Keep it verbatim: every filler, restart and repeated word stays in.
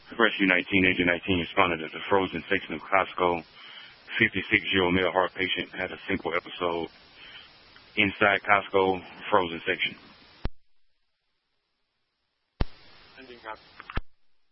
Rescue nineteen, Agent nineteen responded that the frozen section of Costco. fifty-six-year-old male heart patient had a simple episode inside Costco frozen section.